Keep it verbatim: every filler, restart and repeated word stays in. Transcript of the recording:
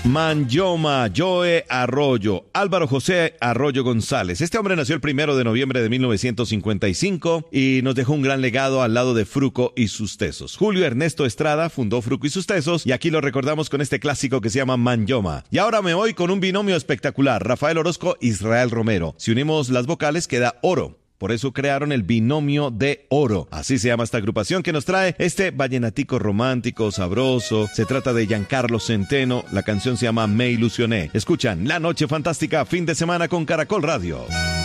Manyoma, Joe Arroyo, Álvaro José Arroyo González. Este hombre nació el primero de noviembre de mil novecientos cincuenta y cinco y nos dejó un gran legado al lado de Fruco y sus tesos. Julio Ernesto Estrada fundó Fruco y sus tesos y aquí lo recordamos con este clásico que se llama Manyoma. Y ahora me voy con un binomio espectacular, Rafael Orozco, Israel Romero. Si unimos las vocales queda oro. Por eso crearon el binomio de oro. Así se llama esta agrupación que nos trae este vallenatico romántico, sabroso. Se trata de Giancarlo Centeno. La canción se llama Me Ilusioné. Escuchan La Noche Fantástica, fin de semana con Caracol Radio.